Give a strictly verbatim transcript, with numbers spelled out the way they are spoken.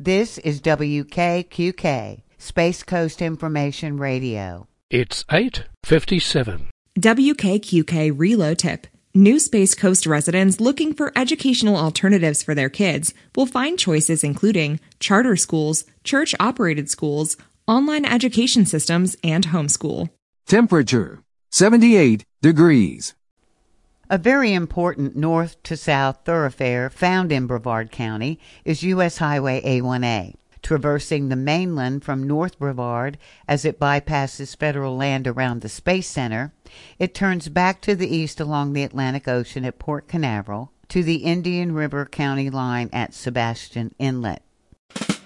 This is W K Q K, Space Coast Information Radio. It's eight fifty-seven. W K Q K Reload Tip. New Space Coast residents looking for educational alternatives for their kids will find choices including charter schools, church-operated schools, online education systems, and homeschool. Temperature, seventy-eight degrees. A very important north-to-south thoroughfare found in Brevard County is U S Highway A one A. Traversing the mainland from North Brevard as it bypasses federal land around the Space Center, it turns back to the east along the Atlantic Ocean at Port Canaveral to the Indian River County line at Sebastian Inlet.